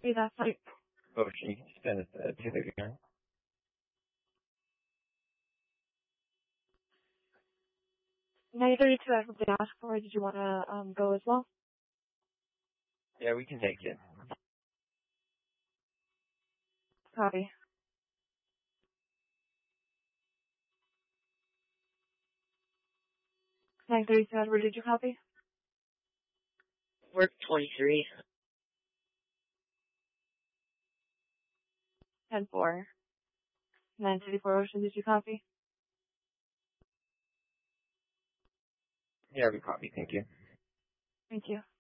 copy that flight? Ocean, you can send it to the guy. 932, that's what they asked for. Did you want to go as well? Yeah, we can take it. Copy. 932, Edward, did you copy? Work 23. 10-4. 934 Ocean, did you copy? Yeah, we copy. Thank you. Thank you.